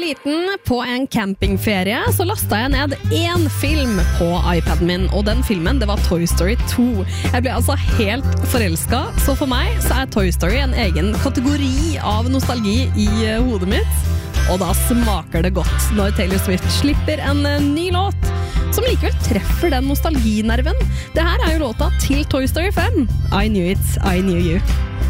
liten på en campingferie så lastet jeg ned en film på iPaden min, og den filmen det var Toy Story 2. Jeg ble altså helt forelsket, så for meg så er Toy Story en egen kategori av nostalgi i hodet mitt. Og da smaker det godt når Taylor Swift slipper en ny låt som likevel treffer den nostalginerven. Det her er jo låta til Toy Story 5, I Knew It, I Knew You.